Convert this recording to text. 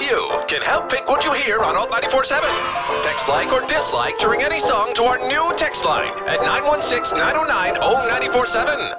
you can help pick what you hear on Alt 94.7. Text like or dislike during any song to our new text line at 916-909-0947.